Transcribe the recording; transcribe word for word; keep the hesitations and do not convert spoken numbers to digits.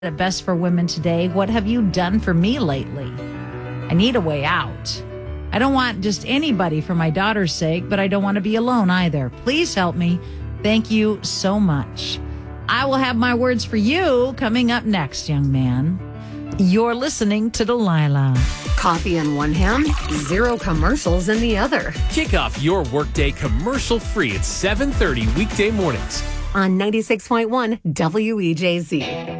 at Best for Women today. What have you done for me lately? I need a way out. I don't want just anybody for my daughter's sake, but I don't want to be alone either. Please help me. Thank you so much. I will have my words for you coming up next, young man. You're listening to Delilah. Coffee in one hand, zero commercials in the other. Kick off your workday commercial-free at seven thirty weekday mornings On ninety-six point one W E J Z.